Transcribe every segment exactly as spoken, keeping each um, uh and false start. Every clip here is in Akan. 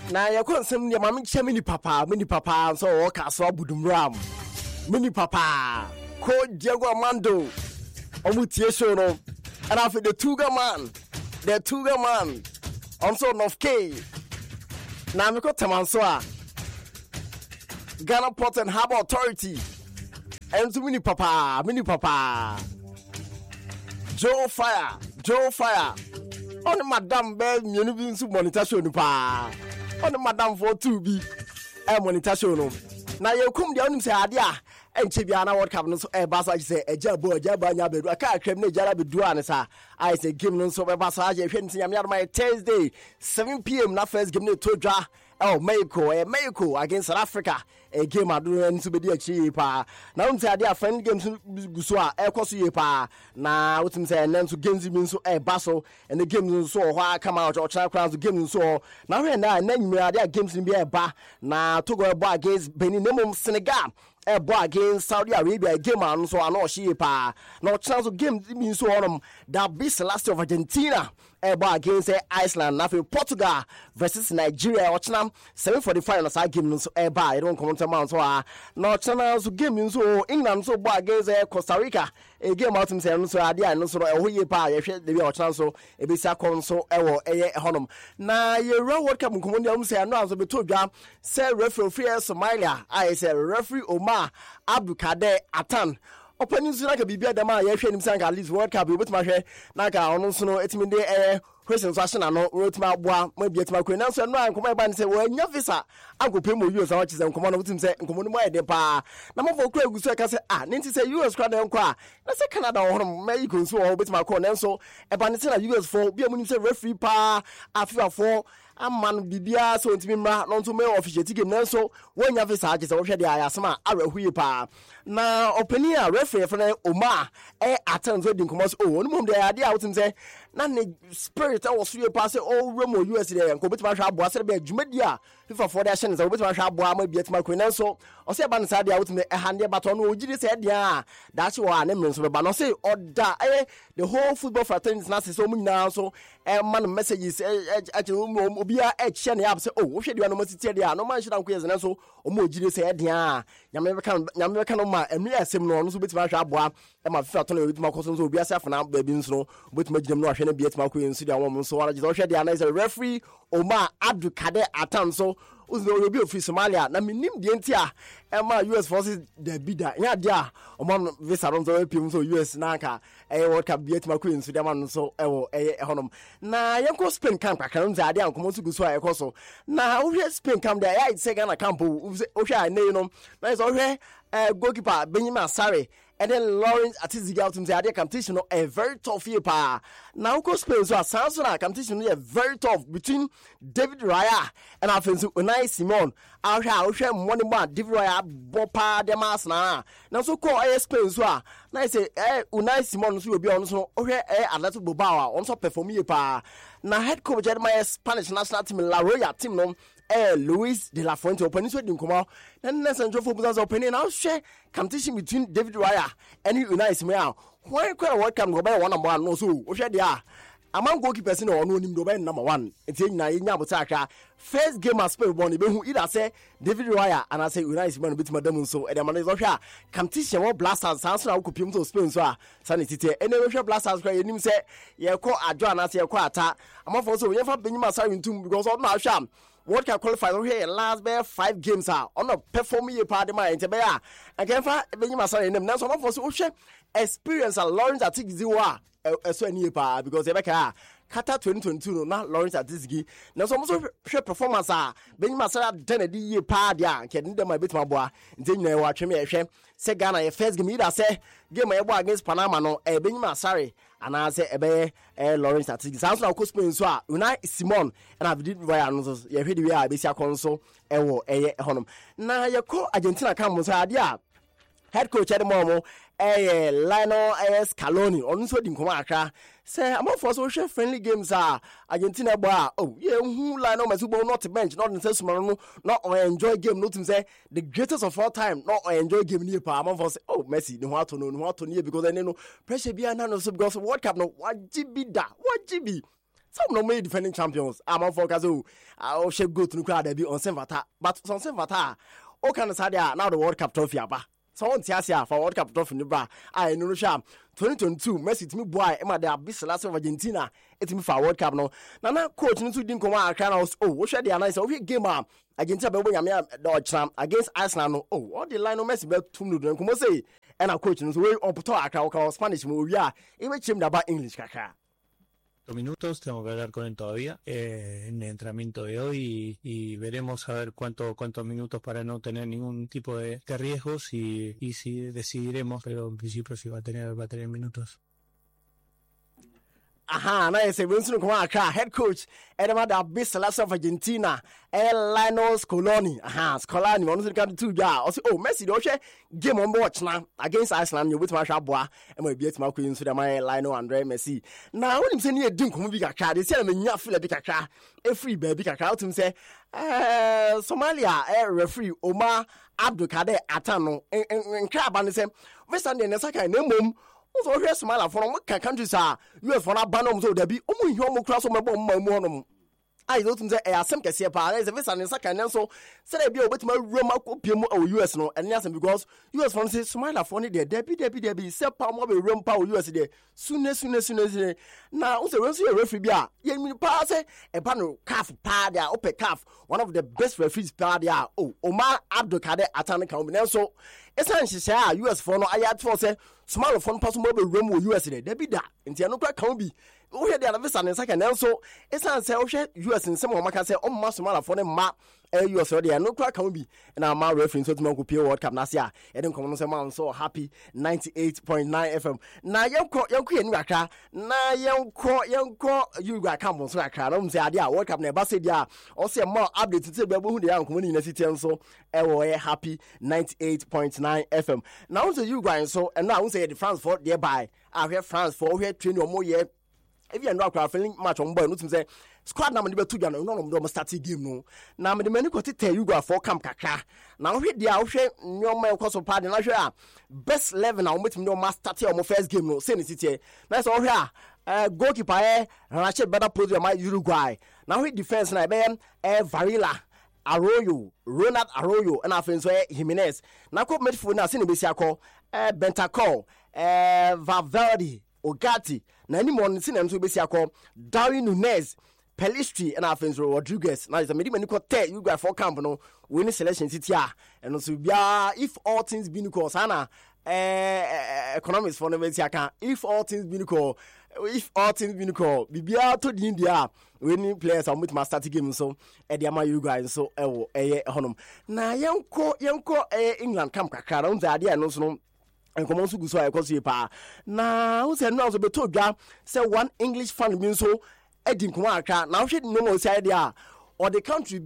na ya konsem ya mami che mini papa mini papa so o ka so abudumram mini papa ko Diego Armando omutie show no and after the Tuga man the Tuga man also North K na me ko tamanso a Ghana Port and Harbour Authority and to mini papa mini papa Joe Fire Joe Fire on madam be mienu bi nsu monitor show no pa on madam for two b e monitor show no na ye kum dia onim se ade a enche bia na World Cup no so e ba so say eja bo eja ba nya bedu aka akwem na ejara bedu an sa I say game no so be ba so age hwe ntia me adoma Thursday seven p m na first game no to dwa oh Mexico eh Mexico against South Africa a game adu nso be di achi pa na unti ade a friend games guso a e kwaso ye pa na utim say na nso games bi nso e ba so and the games nso ho aka ma o chana crown games nso na hwe na na nyime ade a games bi e ba na Togo e bo against Benin nemom Senegal e bo against Saudi Arabia game an so ana o hye pa na o chana so games bi nso onom that be Celeste of Argentina e bo against Iceland na for Portugal versus Nigeria o chana seven forty-five na sa game nso e ba e don come amount so ah no channel so game nso England so bo against Costa Rica a game out him say no so ade an so e ho ye pa ye hwe de bi o channel so e be sia kon so e wo eye honom na ye World Cup nkomo ndi am say no anso be to dwa say referee free Somalia I say referee Omar Abdulkader Atan opani so like bibia dem a ye hwe nim say at least World Cup obetuma hwe na ka ono so no etimi de eh question so ahye na no rotima aboa ma bia tima kwen na so no ankomo e ba ne say wo nya visa agopem mo U S a chize nkomo no wotim say nkomo no mo e de pa na mo fo kura gusu e ka say ah nti say U S kra na nko a na say Canada wo hono ma iko nso wo betima ko na so e ba ne say na U S fo bia mo nim say referee pa afifa fo amman bibia so ntimi mra no nso me officiate game na so wo nya visa chize wo hwe de ayasema arehuye pa na opani a referee for na Omar e atan so di nkomo so oh no mo de ade a wotim say na ne spirit I was you pass all Remo U S there and Kobit Masha Boa said be Jumedia FIFA for their sins over Masha Boa may be at my queen so or say ban side out me a handy baton who did said yeah that's why name so but no say or da the whole football fraternity is not so many now so a man messages at Obia H and up say oh what should you no city there no man should have quiz and so or more did said yeah Yamakan Yamakan ma and me as him no so bit Masha Boa and my fraternity with my cousins will be a self and out baby so with my gym no I be at my queen so woman so I just the analyzer referee Omar Abdulkader Atan so uzo obi ofi Somalia na minim de ntia e ma U S forces the bidder nya dia omam visa ron so pim so U S na ka e World Cup be at my queen so dem so e wo e honom na yenko Spain camp aka nza ade ankomo so guso e koso na wo hwe Spain camp there ya say Ghana camp wo hwe anei no na so hwe goalkeeper Benjamin Asare and then Lawrence Atizigi out say ade competition no a very tough year pa now go Spain so asanso na competition no very tough between David Raya and Alfonso Unai Simon ahwe ahwe money man David Raya bopa dem asna na so call I Spain so a na say eh Unai Simon so obi on so ohwe eh Atletico Bilbao on so perform year pa na head coach Jeremiah Spanish national team La Roya team no eh Luis de la Fuente opening so dinkomo na na central for business opening now share competition between David Raya and Unai Simon why quite what can go by one number one no so ohwe dia among goalkeepers no no nim do by number one enti na yenya botakra first game as Spain born be hu either say David Raya and I say Unai Simon bit madam so e dem no so hwa competition wo Blasters sans na ukopim to Spain so a sanitite ene we hwa Blasters kwa yenim say ye ko adwo anase ye ko ata amafo so we fa benyima sorry ntum because all na hwa World Cup qualifiers over here last bear five games are on a performing year party man into bear again for benyima sorry name na so amafo so hwa experience a Lawrence Atizigi so any pa because ebeka Qatar twenty twenty-two no na Lawrence Atizigi na so so hwe performance a Benjamin Asare den edi ye pa dia nke dem ma betima boa nte nyina wa tweme ehwe se Ghana ye first game ida se game e bo against Panama no e Benjamin Asare ana se ebe eh Lawrence Atizigi sanso na ko Spain so a Unai Simon na David Raya no so ye hwe de we a be sia kon so e wo eye honom na ye ko Argentina kan mo so ade a head coach Edmomo eh Lionel Scaloni on so di nkoma akra say amafo so hwe friendly games ah Argentina boy oh ye hu Lionel Messi bo not bench not say smaro no not enjoy game no tim say the greatest of all time not enjoy game ni pa amafo say oh Messi ni ho ato no no ato ni because any no pressure bia na no so because World Cup no wajibi da wajibi some no may defending champions am for kazo o she go to crowd be on Senvata but on Senvata o kan say now the World Cup trophy aba so on tiasia for World Cup trophy ni bra I no sha twenty twenty-two Messi timi boy e ma da bisela of Argentina etimi for World Cup no na na coach no din ko wa aka na oh wo hwe de anai say we game am Argentina be bonya me do chram against Iceland no oh all the line no Messi be tum no ko mo say e na coach no so we on poto aka o Spanish mo wi a e we chim da ba English kaka minutos, tengo que hablar con él todavía eh, en el entrenamiento de hoy y, y veremos a ver cuánto, cuántos minutos para no tener ningún tipo de, de riesgos y, y si decidiremos, pero en principio sí va a tener, va a tener minutos. Aha, na ese Winston Kwaka, head coach, Edema da Bisela of Argentina, El Lionel Scaloni. Aha, Scaloni, one of the two guys. Also, oh, Messi, don't you game on watch now against Iceland? You with my shabwa, and my beat my queen, so that my Lionel Andre Messi. Now, when him saying you didn't come big a car, they say, I'm a new feel a big car, a free baby car out him say, eh, Somalia, eh, referee, Omar Abdul Kader Atano, and crab and the same. Western and the second name. So here smile for what countries are you have for a banum so there be only home cross on my bomb. I don't say I some can see a part as a visa and second so said I be over to my room or U S no and yes because U S France smile for it there Debbie Debbie Debbie set palm of a room power U S there sooner sooner sooner now also when see a referee be a you pass a panel calf pad there open calf one of the best referees pad there oh Omar Abdul Kader Atana combination so essentially say U S for no I had for say small phone pass mobile room with U S there Debbie that into no crack can be oh here the visa and second so essentially say U S in some of my say oh my small phone ma U S there no crack can be and I'm my reference so to my World Cup nasia and then come on say I'm so happy ninety-eight point nine F M na yanko yanko yen waka na yanko yanko you ga come on so aka no say ade a World Cup na ba say dia o say more update to be hu de yanko ni na city so e wo happy ninety-eight point nine F M now so you guys so and now say the France for thereby I hear France for we train more year if you know crowd feeling match on boy no say squad na me be two gana no no do start game no na me de mani ko tete you go for camp kakra na wo hwe dia wo hwe nyoma e koso pad na hwe a best eleven na wo metim no ma start your first game no say ni city na so wo hwe a goalkeeper eh Rashid better pose my Uruguay na hwe defense na be eh Varela Arroyo Ronald Arroyo and afenso eh Jimenez na ko midfield na say ni be si akọ eh Bentancur eh Valverde Ogati na ni mon sin enso besi akọ Darwin Nunez Pelistri and Alfonso Rodriguez na is a many ko te you guys for camp no winning selection city a and so bia if all things be no sana eh economics for no besi aka if all things be no if all things be no bibia to the India winning players are with my start game so e dey am you guys so e wo eh honom na yenko yenko eh England camp kakra no za ade no so no and come on so guso ay koso pa na wo se no so beto dwa say one English fan bi so edin kuma aka na wo hwe no mo say dia or the country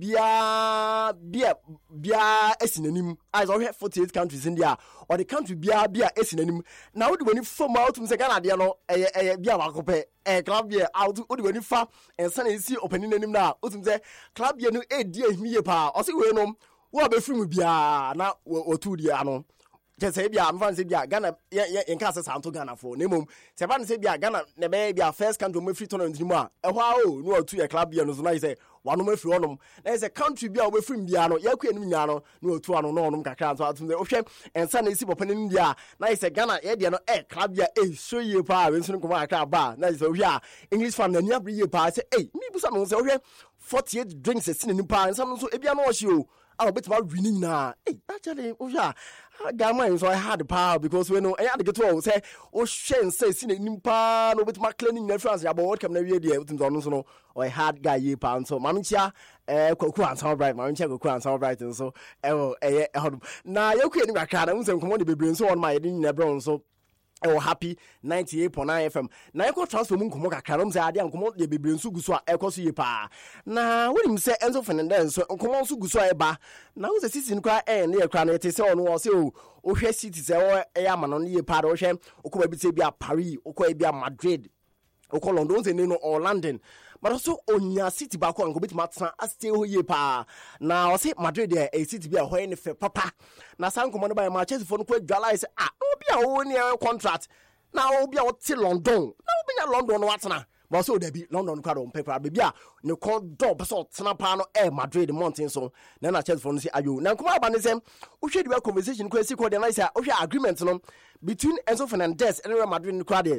bia bia bia esinanim as we have forty-eight countries in there or the country bia bia esinanim na wo de woni form out to say Ghana dia no eh eh bia wakope eh club bia out wo de woni fa ensa na isi opening nanim na wo to say club bia no e dia himiye pa o say we no wo be free mu bia na wo tu dia no just say bia am fan say bia Ghana yen ka say santo Ghana for na mum say fan say bia Ghana na be bia first country mo free tournament ni mu a e hwa o no tu e club bia no so na say wanu mo free onum na say country bia we free bia no yakwa enim nya no no tu ano no onum kakra so atum say o hwe ensa na isi popa nim bia na say Ghana ye de no e club bia e so ye pa we nso ko akra ba na say o hwe a English fan na nya bre ye pa say eh mi busa no say o hwe forty-eight drinks e sin ni pa ensa no so e bia no o hye o a bit ma winning na eh actually o hwe Gamma so I had the power because we know I had to get to say oh shen say sin nimpa no bit ma cleaning na France about what come na we there with no so I had guy ye pound so mamchia eh kwaku and sound bright mamchia kwaku and sound bright so eh eh na yoku ni makra na unse nkomo de bebre so on my din na brown so oh happy ninety-eight point nine F M na eko transfer mu nkomo kakra no say ade nkomo de bebre nsu guso a ekoso ye pa na wonim say Enzo Fernandez so nkomo nsu guso a eba na wo say season kwa eh na ye kra na ye say ono wo say o hwe city say o e ama no ye pa do hwe okoba bi say bi a Paris okoba bi a Madrid okọ London say no or London but also onya city back on go bit matsan stay ho ye pa na o say Madrid there a city bi a ho ne fe papa na san komo no by Manchester for no kwa dwala say ah no bi a wo ne contract na wo bi a wo ti London na wo bi na London no watna but so there be London crowd on paper baby a ne call dog so tena pa no eh Madrid mountain so na na chance for no say ayo na kuma ba ne say wo hwe the conversation ko esi ko de na say wo hwe agreement no between Enzo Fernandez and Real Madrid no crowd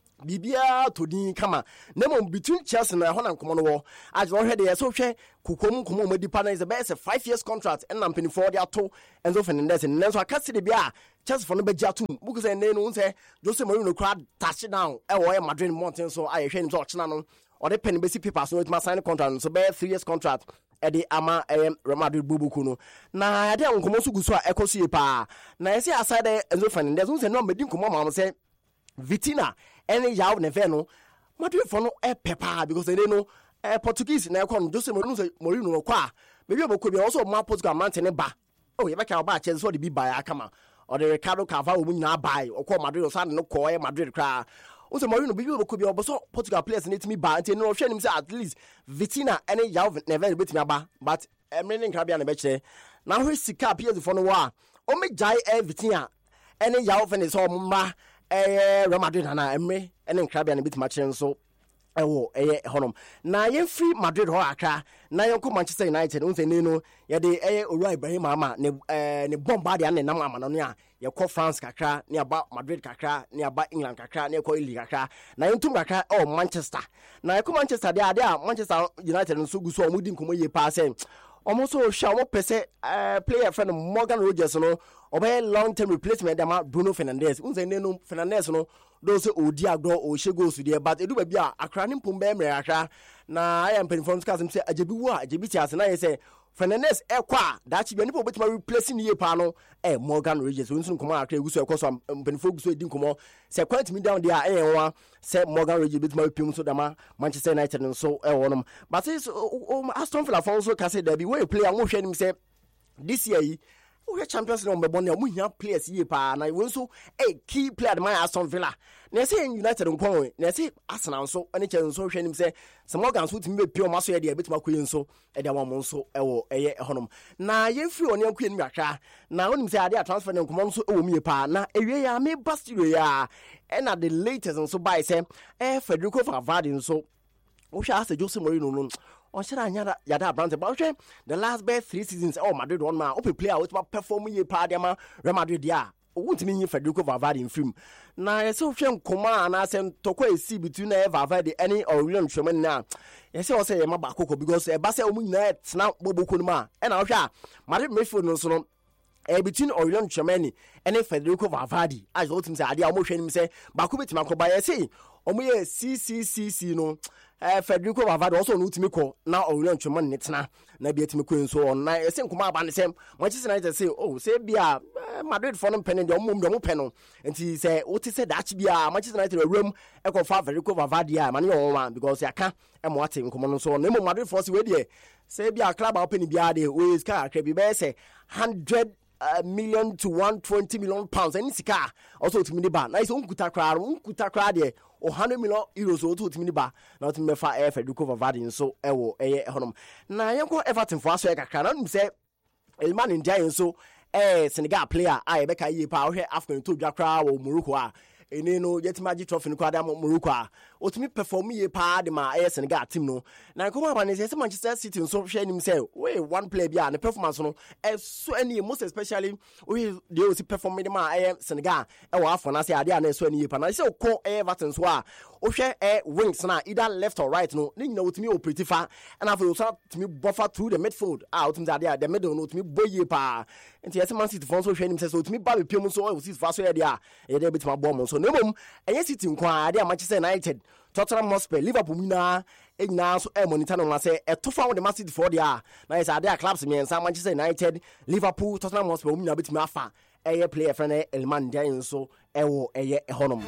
bibia to din kama na mo between Chelsea na ho na nkomo no wo as wo hwe de so hwe kokom komo mo di pa na is a five years contract and na mpeni for the ato Enzo Fernandez and so akase de bia Chelsea for no be jatum buku say ne no say Jose Mourinho crowd touch down e wo Madrid mountain so aye hwe ni so ochina no or the pen basic papers so it must sign a contract so be three years contract e de ama em Real Madrid bubuku no na ade nkomo so guso a ekosie pa na yesi aside Enzo Fernandez so say no medi nkomo ma say Vitina any yaw ne fe no Madrid for no e pepa because they know eh Portuguese na ekon Jose Mourinho Mourinho no kwa maybe oboko bi also ma Portugal man ne ba oh ye be ka ba Chelsea so de bi ba ya kama or the Ricardo Carvalho mu nyina bai okọ Madrid so no ko e Madrid kra o se Mourinho bi oboko bi oboso Portugal players ne timi ba nti no hwe nim say at least Vitina any yaw ne ve betimi aba but emre ne nkra bia ne be kire na hwe sika P S for no wa o me jai e Vitina any yaw fe ne so mma eh Real Madrid na emre ene nkrabia na bitima kire nso ewo eye honom na ye free Madrid ho akra na ye ko Manchester United unse ne no ye de eye Olu Ibrahim ama ne eh ne bomba de na nam ama no ya ye ko France kakra ne aba Madrid kakra ne aba England kakra ne ko League kakra na ye ntum kakra oh Manchester na ye ko Manchester de ade a Manchester United nso guso o mudi nkomo ye pa se omo so sha omo pese eh player friend Morgan Rogers no obey long term replacement dama Bruno Fernandes unse ne no Fernandes no do se odi agro o shego su de but edu ba bia akra ne mpom be mre akra na I am performance cause say ajebi wo ajebi ti ase na ye say Fernandes e kwa da chi bi ne po betima replace ni ye pa no eh Morgan Rogers unsu nkomo akra eguso ekoso mpenfo guso edi nkomo say quite me down there eh wa say Morgan Rogers betima pim so dama Manchester United so e wonom but say Aston Villa for so ka say there be we player wo hwe nim say this year we Champions League on the mu hia players ye pa na we so eh key player the man Aston Villa na say United nko na say Arsenal so ani che so hwe nim say some Morgan so timi be pio maso ye de betima koyi so e de won so e wo eye honom na ye free oni anko nim akra na wonim say ade transfer nko so e wo mi pa na ewie ya me Bastille ya e na the latest so by say eh Federico Valverde so wo sha say Jose Mourinho no on shara nya yada brand but the last best three seasons oh Madrid one man open player with perform ye pa dem Real Madrid dia won't mean Federico Valverde in film na yes so hwe nkoma na asem tokwa esi between Valverde any Aurelien Tchouameni na yes say say ma ba koko because e ba say omu nyina tena boboko no ma e na wo hwe Madrid midfield no so no eh between Aurelien Tchouameni and Federico Valverde as what him say ade a mo hwe nim say ba ko betima ko ba yes say omu ye C C C C no eh Federico Valverde also no ultimi ko na Aurelien Tchouameni netena na bi etimi ko nso on na ese nkoma aba ne sem Manchester United say oh say bia Madrid for no pen de omum de mo pen no enti say what say that bia Manchester United room e ko fa Federico Valverde a mane on one because yaka e mo ate nkoma no so na mo Madrid for say we de say bia club open bia de we ska akra bi be say one hundred Uh, million to one hundred twenty million pounds and sika also to mini ba na iso unkuta kra unkuta kra de one hundred million euros so to mini ba na to me fa e Federico Valverde so e wo eye honom na yenko Everton for aso e kakra na nim say el man in dia so eh Senegal player a e be ka yi pa wo hwe African to dwa kra wo Morocco a ene no yetimaji trophy no kwada Morocco a otumi perform ye pa de ma eh Senegal team no na come about say Manchester City so hwe nim say we one player bia ne performance no eh so any most especially we dey o si perform de ma eh Senegal e wa afọ na say ade na so any ye pa na say ko eh Everton so a o hwe eh wings na either left or right no ni nyina otumi operate fa and after so tumi buffer through the midfield ah otumi ade the middle no otumi boye pa enti yes Man City for so hwe nim say so otumi ba be piem so o si fa so ye de a ye de betima bom so na mom enye City nkwa ade Manchester United Tottenham Hotspur Liverpool na egna so e monitor no say e to fa with the Man City for there na is ade clubs me and Manchester United Liverpool Tottenham Hotspur mu na betima afa eye player friend Elman Dian so e wo eye honom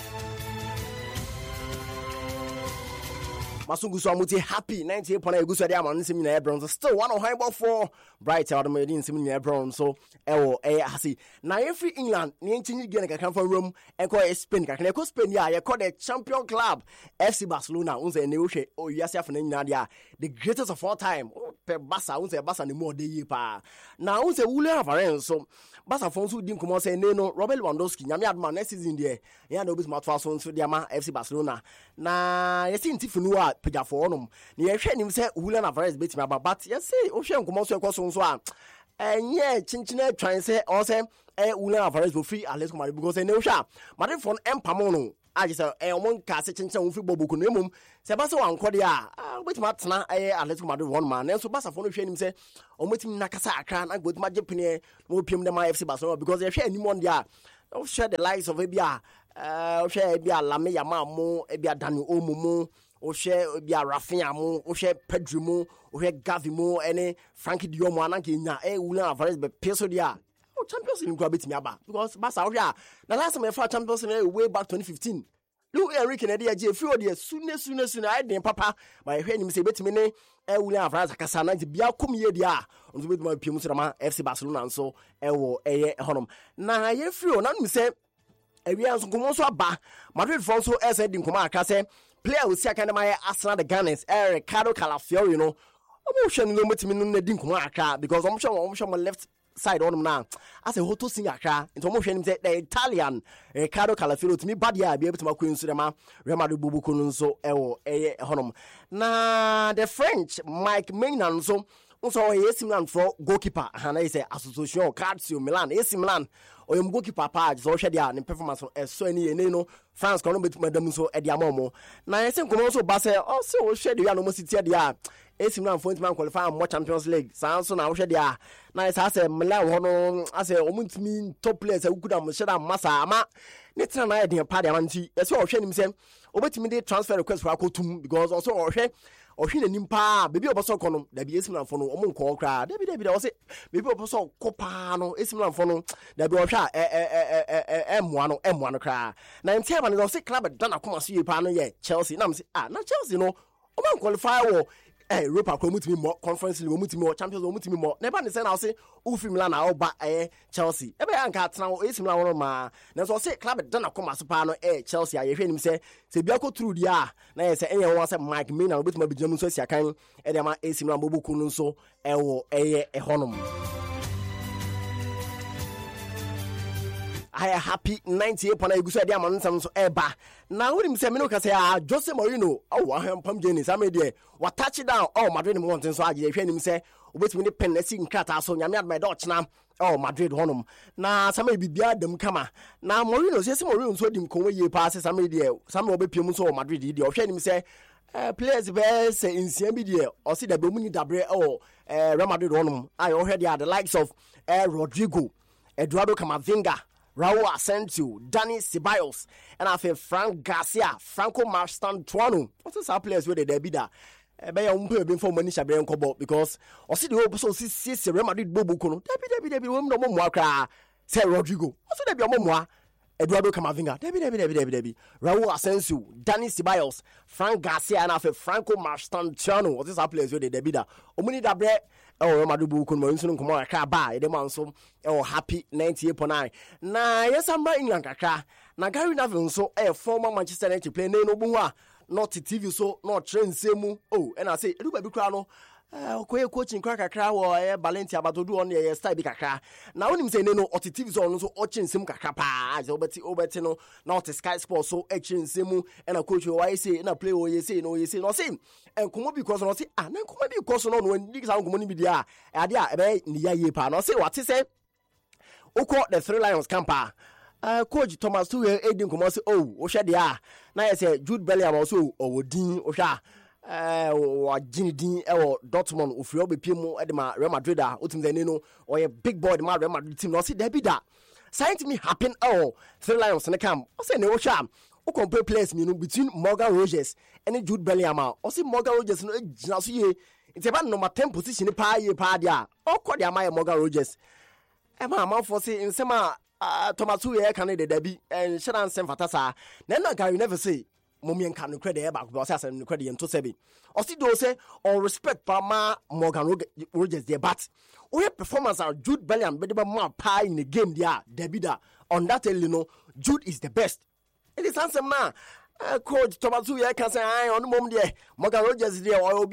Masungu so amuti happy ninety-eight point eight gusu dia man nsem na Ebron still one on high ball for bright out me din nsem na Ebron so ewo eh hasi na every England ni nchinyi gene ka kan for room e ko Spain ka kan e ko Spain ya ye ko the champion club F C Barcelona unse ne wo hwe o yase afana nyina dia the greatest of all time pe Basa unse Basa ne mo de yi pa na unse Julian Alvarez so Basa fon so di nkomo say ne no Robert Lewandowski nyame adma next season there ya na obis matwa so so dia ma F C Barcelona na yesi ntifunu a pejafo onom na ye hwe nim say Julian Alvarez betimi aba but yesi o hwe nkomo so ekoso so a enye chinchine twan say o say eh Julian Alvarez go free Atletico Madrid because ne hwa Madrid fon empamo no I just say eh omon ka se chinchine wo free bobo ko nemum se ba se wankode a betimi atena eh Atletico Madrid one man na so Barca fon hwe nim say ometimi nakasa akra na go betimi agepene mo piem dem F C Barcelona because ye hwe animon dia o share the likes of ebia eh o share ebia Lame Yamal ebia Dani Olmo mo o share ebia Rafinha mo o share Pedri mo o share Gavi mo ene Frankie de Jong mo ananke nya eh Julian Alvarez be peso dia o Champions League go betimi aba because Barca o hwe na last time we fought Champions League way back twenty fifteen Lu Enrique na dia je free ode sune sune sune ai den papa ma hwe nim se betimi ne eh Julian Alvarez akasa na bia komie dia onzo betimi apiem so ma F C Barcelona nso eh wo eh honom na ye free o na nim se ewia nso komo so aba Madrid for so S D nkoma aka se player we see aka na my Arsenal the Gunners eh Ricardo Calafiori you know omo hwe no metimi no na di nkoma aka because omo hwe omo hwe left side on him now as a hoto singer aka into omo hwe nim say the Italian Ricardo Calafiori to me bad ya be able to makwen so dem Real Madrid bubuko no nso eh wo eh honom na the French Mike Maignan nso nso A C Milan for goalkeeper hana is Association Calcio Milan A C Milan oyem goalkeeper pa so hwe dia ne performance so ani ene no France kono betu madam so e dia momo na yese nkomo so ba se o se o hwe dia no mo city dia A C Milan for man qualify more Champions League san so na hwe dia na yesa se Milan ho no ase omuntimi top players e guda mo hwe da masa ama ne tena na e dia pa dia manti yese o hwe nim se obetimi dey transfer request for akotum because also o hwe o hwe nanim pa bebi oboso kono da bi A C Milan for no omo nko kra da bi da bi da o se bebi oboso kopa no A C Milan for no da bi o hwe eh eh eh eh eh moa no moa no kra na ntia ba no o se club da na koma so ye pa no ye Chelsea na me se ah na Chelsea no o man qualify wo eh Europa ko mutimi mo Conference League mutimi mo Champions League mutimi mo na ba ne se na o se o fi Milan na o ba eh Chelsea e be anka atena o A C Milan wo ma na so o se club da na koma so pa no eh Chelsea aye hwe nim se se bia ko through dia na ye se enye won se Mike Maignan obetuma bijam so asiakan e de ma A C Milan bobuku no so e wo eh e honom I am happy ninety-eight point nine guso dia man nsam so eba na woni mse me no ka say ah Jose Mourinho oh aham pam jeni sam de wa touch down oh Madrid mo won so age hwe nim se obetumi ne pen na si nkrata so nyame adma do chena oh Madrid honum na sam bibia dam kama na Mourinho se se Mourinho so dim konwe ye pa se sam de sam no obepiem so Madrid de hwe nim se Uh, players be say in C M B D or see the Bomuni Dabre or uh, Real Madrid honum I already had the likes of uh, Rodrigo Eduardo Camavinga Raul Asensio, Dani Ceballos, and I feel Frank Garcia, Franco Mastantuano. What's this players with the debida? Be um been for money shabe nkobo because o see the whole so see see Real Madrid bobu kono. Debi debi debi wo no mo akra. Say Rodrigo. Also debi o mo Eduardo Camavinga. Debi debi debi debi debi. Raul Asensio, Dani Ceballos, Frank Garcia, and I feel Franco Mastantuano. What's this players with the debida? Omuni dabre oh Madubu kun mo nso nkomo aka ba e dem anso oh happy ninety-eight point nine na yesamba England kakra na Gary Neville nso e former Manchester United player na no bu ho a not T V so not train semu oh and I say edu ba bi kra no eh okoye coaching kra kakra wo e Valencia batodu on e style bi kakra na onim say ne no ot T V so no so o train semu kakra pa je obeti obeti no not Sky Sports so e train semu and a coach why say na play o ye say no ye say no say en komo because no say ah na komo bi because no no ndi sa komo ni bi dia e ade a e be ni ya ye pa no say what say oko the Three Lions camper uh coach Thomas Tuchel edin komo say oh o hwe dia na ye say Jude Bellingham also o wodin o hwa eh wa jinidin e wo Dortmund ofri obepiem e de ma Real Madrid a otim ze ne no o ye big boy de ma Real Madrid team no say da bi da sign me happen oh Three Lions ne camp o say ne o hwa o compare players me no between Morgan Rogers and Jude Bellingham o say Morgan Rogers no gina so ye it's about number ten position pa ye pa dia o ko dia ma Morgan Rogers e ma ma for say insema Thomas Tuchel kan de da bi en shiran sem fatasa na na Gary never say momien kan no credit e ba ko say asem no credit into seven o see do say on respect pa ma Morgan Rogers there but o performance are Jude Bellingham be the ma pa in the game there David on that early no Jude is the best. It is answer na uh, coach Thomas Tuchel can say I on mom there Morgan Rogers there or obi a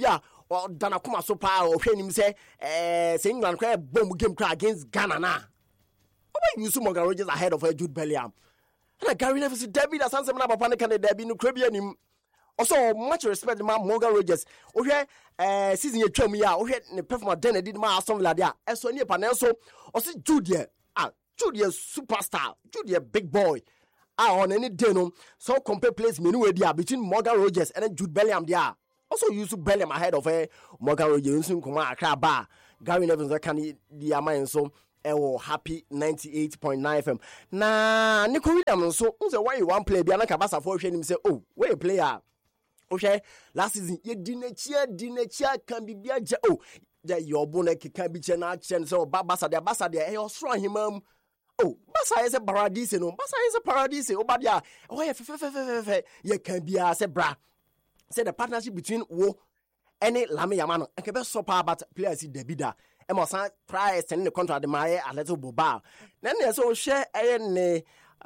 or Danakuma Sopa or Henim say, eh, England cry bomb game cry against Ghana na. Why you Morgan Rogers ahead of Jude Bellingham? And Gary Neville said, Debbie, that's something about Panic and Debbie no Caribbean. Also, much respect to Morgan Rogers. Oh, yeah, eh, season your chum, yeah, oh, yeah, the performer then did my Aston Villa there. And so near Panelso, or see Judia, ah, Judia superstar, Judia big boy. Ah, on any day, no, so compare place menu there between Morgan Rogers and then Jude Bellingham there. Also, use Bellingham ahead of her Morgan Rogers, Kuma, Kraba, Gary Neville, can the Amayan so. Ewo happy ninety-eight point nine F M. Na Nico Williams so who say why you want play bi anaka basa for hwe him say oh where you player. Okay, last season ye dinachia dinachia can be bia oh the your bonnet can be chena chen so basa de basa de e osro himam. Oh basa is a paradise no basa is a paradise obadia oh ye fe fe fe fe fe ye can be a say bra. Say the partnership between wo any Lami Yamano and can be so power but players in the bidder. Emerson try extending the contract the my a little boba. Then there's so share a ne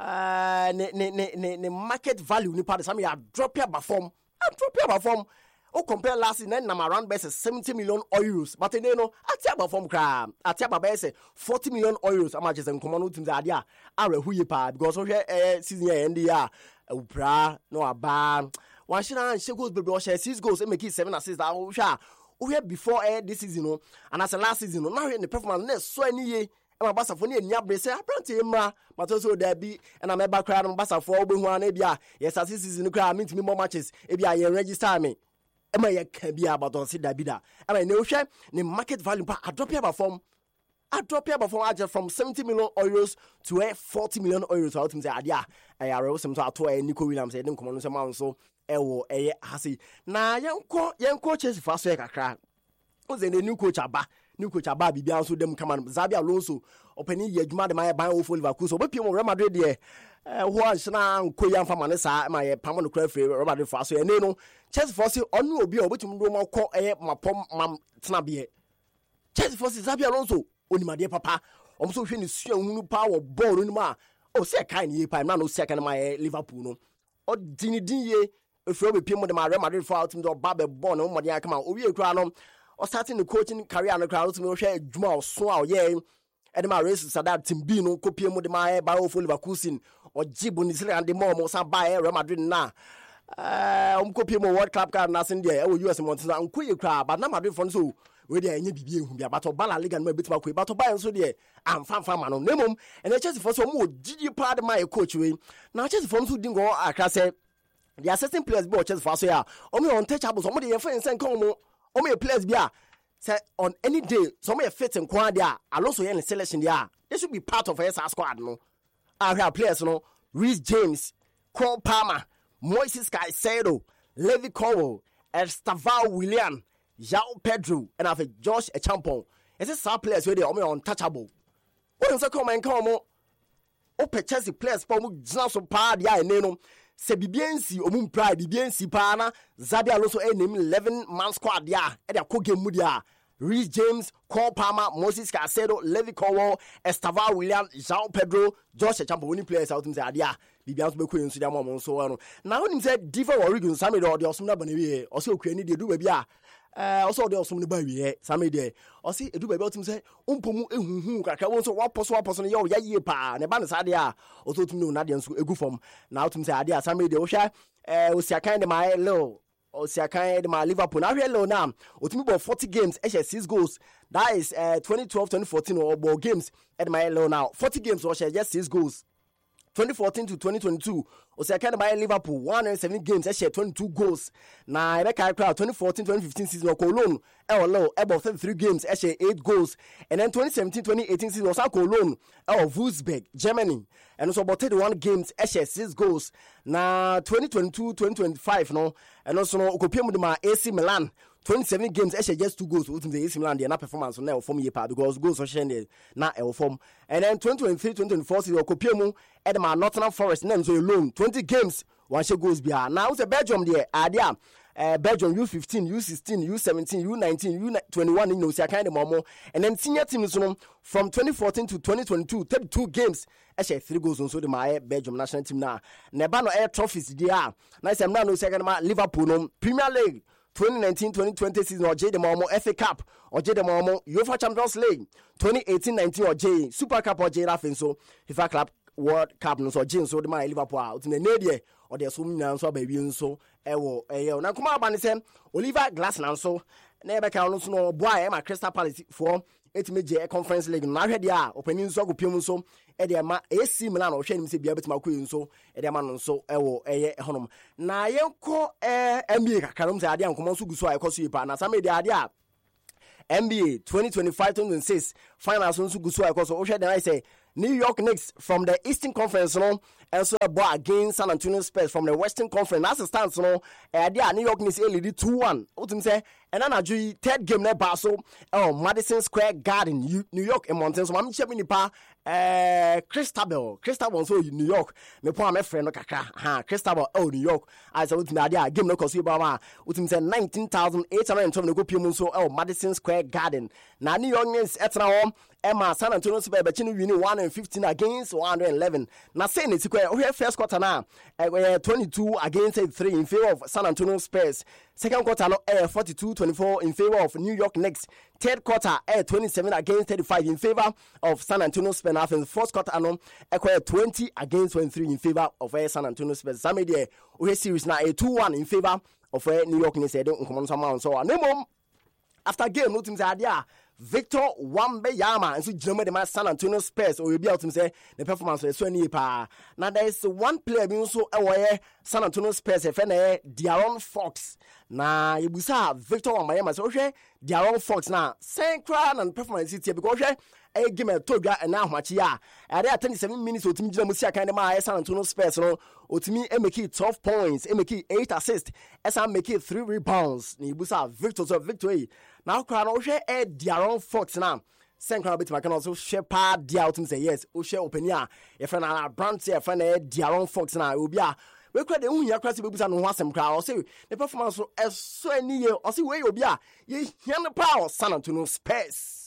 uh ne ne ne ne market value ni part some ya drop your perform. I drop your perform. Oh compare last season then around base seventy million euros. But you know at your perform crab at your base forty million euros. How much is in common teams idea? Are who you pa because so share uh season end year upra no aba. One shina she goes baby share six goals and make it seven assists. I share. We had before eh, this season, no, and as the last season, no, now in the performance, so any year, and my bassa for near Yabre say, I plant him, but also there be, and I'm about crowd on bassa for one ebia. Yes, as this season, crowd means me more matches. Ebia, you register me. Am I can be about on sit that bidder? Am I no share the market value? But I drop your form. I drop your perform from seventy million euros to a forty million euros. Out in the idea, I arose some to a Nico Williams said, come on, some so. Ewo eye hasi na yenko yenko Chelsea fa so e kakra oze ne new coach aba new coach aba bibia so dem kama Xabi Alonso opani ye adwuma de ma ban wo Liverpool so obepi mo Real Madrid de eh ho anhina nko ya mfa mane sa ma ye pamo no kra free Real Madrid fa so ene no Chelsea for say onu obi obetum do mo kọ eye mapom mam tena be Chelsea for say Xabi Alonso onimade papa om so hwe ne sua hunu pa wo ball no ma o se kan ye pa na no se kan ma Liverpool no o dini din ye if you be people the Real Madrid for out to Babe born no money come out. We are or starting the coaching career and the crowd to me share Juma so yeah. And my race so that team B no copy mo de my by for Leverkusen or Jibun is and the more mo sa buy Real Madrid na. Uh um copy mo World Club card na sin there. E U S Montana and ku crowd but na Madrid for so we dey enye bibie hu bia but Bala Liga no betima ko but buy so there am fan fan man no nemom and the Chelsea for so mo gigi part my coach we. Na Chelsea for so dingo akra say the assistant players be Chelsea for so ya o me untouchable so mo dey friends and come mo o me players bia say on any day so me fit in kwa there Alonso yen selection there they should be part of S R squad no our players no Reece James, Cole Palmer, Moises Caicedo, Levi Colwill, Estavao Willian, João Pedro and have Josh Echampong. Is this our players where they are untouchable? What is a come and come on? Open Chelsea players for mu jina so pa dia eneno se bibiensi omum pride bibiensi pa na Xabi Alonso e name eleven man squad dia e dia ko game mu dia Reece James, Cole Palmer, Moises Caicedo, Levi Colwill, Estavao Willian, João Pedro, Josh Echampong winning players out in the idea bibians be ko nsu dia mo so no na onim say Diva Origi Sammy do de osumna bana wi o se okuani de du ba bia eh o se o de osum ne ba wi Sammy de o se edu ba bia otum say umpomu ehuhu kakra won so waposo waposo no ye ye pa ne ba ne sa de a o so otum ne na de nso egu fom na otum say ade a Sammy de o hwa eh o sia kan de my low o sia kan de my Liverpool na hwe low na otum bo forty games e six goals that is uh, twenty twelve twenty fourteen or ball games at my low now forty games o share just six goals twenty fourteen to twenty twenty-two, o say kind of by Liverpool one hundred seven games, I share twenty-two goals. Now I reckon crowd twenty fourteen twenty fifteen season of Cologne, El low about thirty-three games, I share eight goals, and then twenty seventeen twenty eighteen season was Cologne, El Wolfsburg, Germany, and also about thirty-one games, I share six goals. Now twenty twenty-two twenty twenty-five, no, and also no compare with my A C Milan. twenty-seven games, actually just two goals. Within the A C Milan, they are not performance on now from year part because goals are sharing not a form. And then twenty twenty-three twenty twenty-four season, Kopiemu, Edema, Nottingham Forest, names so alone. twenty games, one share goes behind. Now it's a Belgium there, idea. Uh, Belgium U fifteen, U sixteen, U seventeen, U nineteen, U twenty-one, you know, see, kind of more. And then senior teams you know, from twenty fourteen to twenty twenty-two, thirty-two games. Actually, three goals on so the my Belgium national team now. Nebano air trophies there. Nice, I'm now no second man Liverpool no Premier League. twenty nineteen twenty twenty season Oje de Momo F A Cup Oje de Momo UEFA Champions League twenty eighteen nineteen Oje Super Cup Oje Rafin so FIFA Club World Cup no so Oje so de my Liverpool ultimate nedie or the so nyan so baby nso ewo eyo na kuma aba ne sem Oliver Glasner nso na ebe ka no so no boy e ma Crystal Palace for etime je Conference League na hwede a opani nso agopiem nso e de ma A C Milan o hwe nim se bia betima ko nso e de ma no nso ewo eye honom na yenko eh N B A kakarom se ade ankomo nso guso a ekoso yipa na sam de ade a N B A twenty twenty-five twenty twenty-six finals nso guso a ekoso o hwe de I say New York Knicks from the Eastern Conference no and so a boy against San Antonio Spurs from the Western Conference. That's the stance no. Uh, there New York Knicks lead two one. What you say? And then I do third game na Baso oh Madison Square Garden New York in Mountain. So I'm checking pa uh Christabel Christabel so New York. Me po my friend no kakra ha Christabel oh New York. I say what me there game no kosi ba ma. What you say nineteen thousand eight hundred twelve no go piem so oh Madison Square Garden. Na New York Knicks etna home Emma San Antonio Spurs be chini winning one hundred fifteen against one hundred eleven. Na say ne tikwe o here first quarter na uh, twenty-two against three in favor of San Antonio Spurs. Second quarter no uh, forty-two twenty-four in favor of New York Knicks. Third quarter uh, twenty-seven against thirty-five in favor of San Antonio Spurs. And fourth quarter no uh, twenty against twenty-three in favor of uh, San Antonio Spurs. Some day we series na a two one in favor of uh, New York Knicks. So no after game no team say adia Victor Wembanyama and so Germany the man San Antonio Spurs or you be out to say the performance is so any pa. Now there is one player being so away San Antonio Spurs if any De'Aaron Fox. Na ibusa Victor Wembanyama so hwe De'Aaron Fox na central and performance here because hwe e game to dwa na ahwachi ya. E dey twenty-seven minutes otimi gina musia kan de ma San Antonio Spurs no otimi e make it twelve points, e make it eight assists, e san make it three rebounds. Ni ibusa Victor so victory. Now crowd no hwe e De'Aaron Fox na Senkra bit ma kan also share pa dia out say yes o share open ya e friend na brand say e friend na De'Aaron Fox na obi a we credit who ya kwase bebusa no ho asem kra o say the performance so so ani ye o say we obi a ye hia ne pa San Antonio Spurs.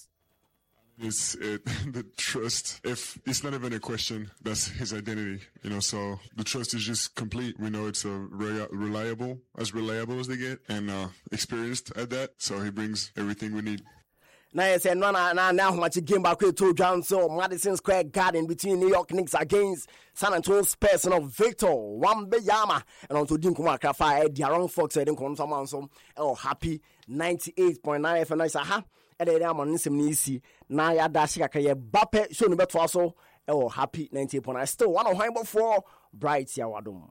It's it, the trust. If it's not even a question, that's his identity, you know. So the trust is just complete. We know it's a re- reliable, as reliable as they get, and uh, experienced at that. So he brings everything we need. Now you say no, no, no, now much game back to John so Madison Square Garden between New York Knicks against San Antonio Spurs and Victor Wembanyama and on to Dinkuma Krafa De'Aaron Fox and Dinkuma someone so oh happy ninety-eight point nine F M I say ha. Ede dey amon nsem ni isi na ya da shika kaye bape show no beto aso e wo happy ninety-eight point nine still one of high for bright ya wadom.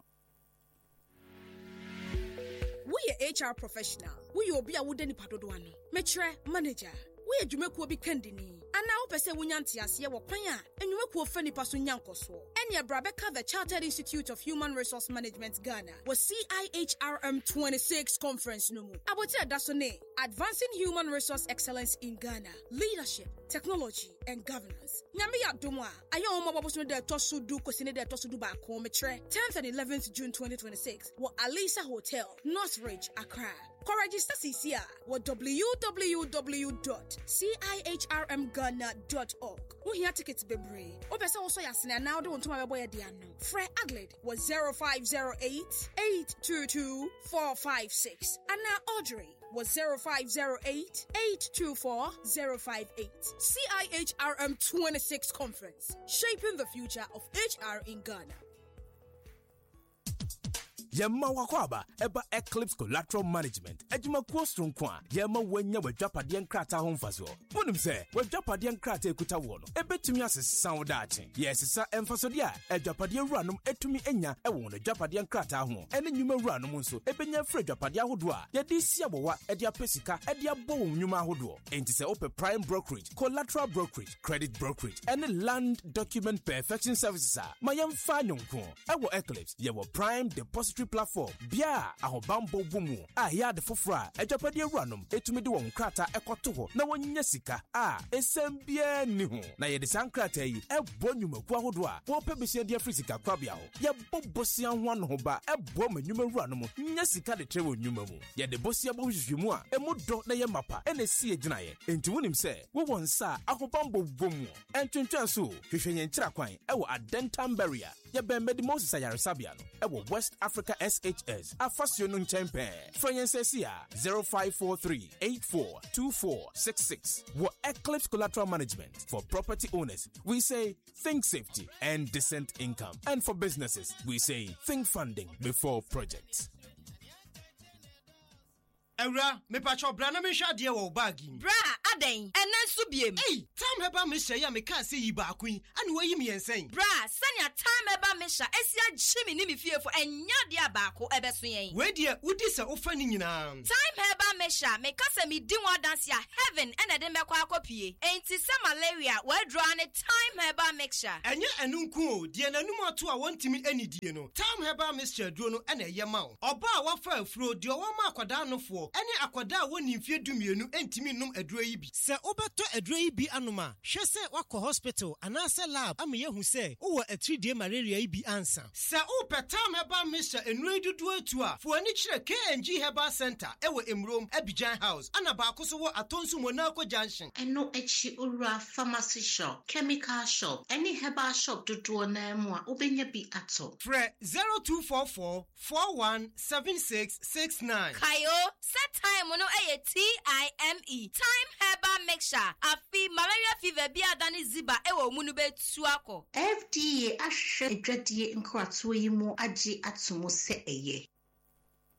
We H R professional we obi a wode ni padodo ano metre manager we adwumekuo bi kandini ana wo pese wonya ntiase wo kwan a enwumekuo fa nipa so nyankoso ene brabeka the Chartered Institute of Human Resource Management Ghana was C I H R M twenty-six conference no mu aboti adasone advancing human resource excellence in Ghana leadership technology and governance nyame ya domo a aye o mababo so de tosudu kosine de tosudu ba ko metre tenth and eleventh June twenty twenty-six wo Alisa Hotel Northridge Accra. Register C C R with w w w dot c i h r m ghana dot org. We hear tickets bebre. Obesa also yasina now do want to my boy diano. Fred Adlid was zero five zero eight eight two two four five six. And now Audrey was zero five zero eight eight two four zero five eight. C I H R M twenty-six conference, shaping the future of H R in Ghana. Yemma wakwaba eba Eclipse Collateral Management ejuma kuo stronkwa yemma wanya wadwapade nkrata ho mfaso wonim se wadwapade nkrata ekuta wo no ebetumi asesa wo daache yesesa emfasode a ejwapade wuranom etumi enya ewo no wadwapade nkrata ho ene nyuma wuranom nso ebenya frɛ wadwapade ahodo a yede sia bowa ede apesika ede abo wo nyuma ahodo enti se ope prime brokerage collateral brokerage credit brokerage ene land document perfection services a mayamfa nyonko ewo Eclipse yewo prime depository platform bia ahobambo bumu a ya de fofora ejapade awuranom etumi de won krata ekoto ho na wonya sika a esem bia ni ho na ye de sankrata yi ebo nyumaku ahodo a wo pe besia de afrisika kwabia ho ye bobosia ho no ho ba ebo manyuma awuranom nya sika de trewo nyuma mu ye de bosia bo hwehwemu a emu do na ye mapa ena si egina ye enti wonim se wo won sa ahobambo bumu entwentwan so hwehwenye nkira kwan ewo Adentam Barrier Yebe Medimosis Ayarisabiano, Ewo West Africa S H S, Afasio Nunchempe, Franyensesia, zero five four three eight four two four six six. What Eclipse Collateral Management. For property owners, we say think safety and decent income. And for businesses, we say think funding before projects. Era, me pacho brana me shade wo bagi. Bra, aden, enen subiem. Hey, time heba me share me kan say yi ba kuin, anu yi me ensen. Bra, sanya time heba me sha esia chimi ni me fie fo enya dia baako ebeso yen. We dia udi se ofa ni nyina. Time heba me sha me kase me di one dance ya heaven ena de me kwa akopie. Enti se malaria we draw ne time heba mixture. Enye enunku o, die nanum ato a wontimi ani die no. Time heba mixture duro no ena ye ma o. Oba a wafa afuro de o ma akwada no fo. Ene akwada woni mfie dumienu entimi num aduro yi bi. Se obeto aduro yi bi anoma, hwe se wakọ hospital anase lab amaye hu se wo a three day malaria yi bi ansa. Se o petam heba mixture enuro dudu atu a, fo ani kire K N G Herbal Center ewo Emrom Abidjan House. Ana ba akoso wo Atonsu Monaco Junction. Eno echi ura pharmacy shop, chemical shop, any herbal shop dudu na mu a obenya bi ato. Fre zero two four four four one seven six six nine. Kayo, set time no eye T I M E. Time herbal mixture. Afi malaria fever bi adani ziba ewo munu be tuako. F D A ahwe edwadie nkrato yi mu agi atomo se eye.